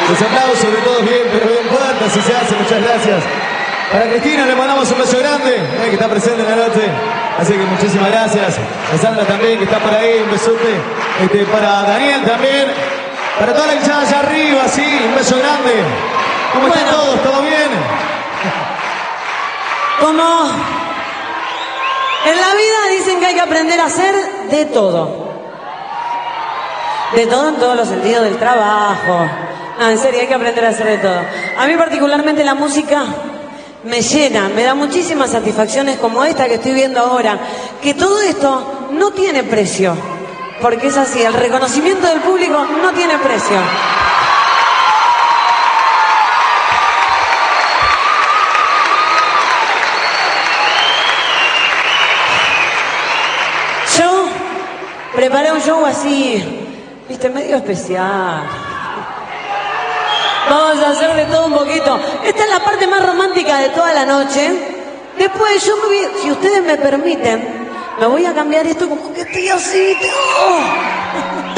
Los aplausos de todos bien, pero bien fuertes, así se hace, muchas gracias. Para Cristina le mandamos un beso grande, que está presente en la noche. Así que muchísimas gracias. A Sandra también, que está por ahí, un besote. Para Daniel también. Para toda la hinchada allá arriba, sí, un beso grande. ¿Cómo están todos? ¿Todo bien? Como en la vida dicen que hay que aprender a hacer de todo. De todo en todos los sentidos del trabajo. No, en serio, hay que aprender a hacer de todo. A mí particularmente la música me llena, me da muchísimas satisfacciones como esta que estoy viendo ahora. Que todo esto no tiene precio. Porque es así, el reconocimiento del público no tiene precio. Yo preparé un show así, viste, medio especial. Vamos a hacer de todo un poquito. Esta es la parte más romántica de toda la noche. Después yo me voy, si ustedes me permiten, me voy a cambiar esto como que estoy así. Oh.